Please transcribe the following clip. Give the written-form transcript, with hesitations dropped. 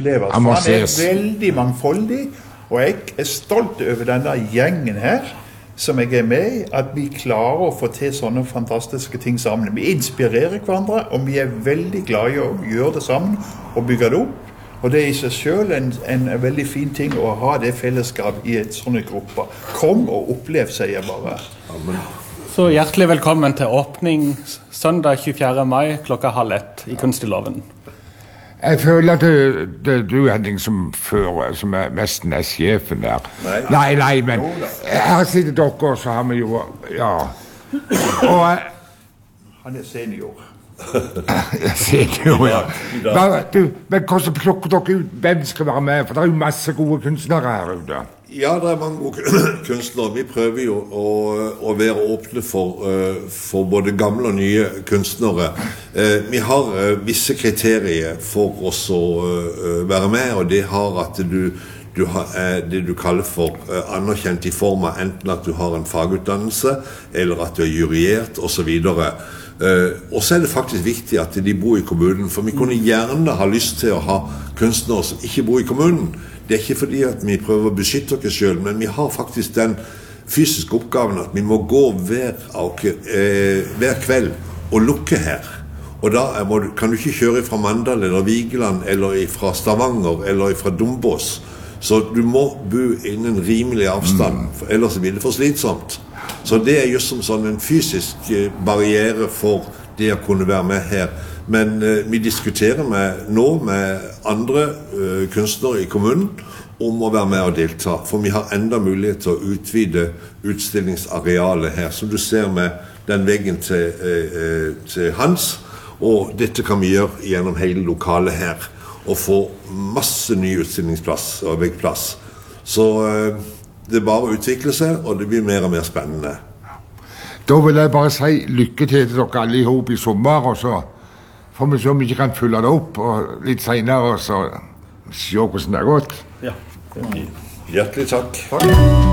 oppleves. For han veldig mangfoldig, og jeg stolt over denne gjengen her, som jeg med i, at vi klarer å få til sånne fantastiske ting sammen. Vi inspirerer hverandre, og vi veldig glade i å gjøre det sammen og bygge det opp. Og det i seg selv en veldig fin ting å ha det fellesskap i et sånne gruppe. Kom og opplev, sier jeg bare. Amen. Så hjertelig velkommen til åpning søndag 24. mai klokka 12:30 i Kunstnerloven. Jeg føler at du Henning, som fører, som nesten sjefen der. Nei, men her sitter dere, og så har vi jo, ja. Og, han senior. Senior, ja. Men hvordan plukker dere ut hvem skal være med? For det jo masse gode kunstnere her ute. Ja, det mange gode kunstnere. Vi prøver jo å være åpne for både gamle og nye kunstnere. Vi har visse kriterier for oss å være med, og det har at du har det du kaller for anerkjent i form av enten at du har en fagutdannelse, eller at du juryert, og så videre. Og så det faktisk viktig at de bor i kommunen, for vi kunne gjerne ha lyst til å ha kunstnere som ikke bor i kommunen. Det ikke fordi at vi prøver å beskytte oss selv, men vi har faktisk den fysiske oppgaven at vi må gå hver kveld og lukke her. Og da kan du ikke kjøre fra Mandal eller Vigeland eller fra Stavanger eller fra Dombås. Så du må bo innen rimelig avstand, for ellers blir det for slitsomt. Så det just som sånn en fysisk barriere for det å kunne være med her. Men vi diskuterer nå med andre kunstnere i kommunen om å være med og delta. For vi har enda mulighet til å utvide utstillingsarealet her, som du ser med den veggen til Hans. Og dette kan vi gjøre gjennom hele lokalet her, og få masse ny utstillingsplass og veggplass. Så det bare å utvikle seg, og det blir mer og mer spennende. Da vil jeg bare si lykke til dere alle i hop i sommer, og så får vi se om vi ikke kan fylle det opp, og litt senere, og så se hvordan det har gått. Ja. Hjertelig takk.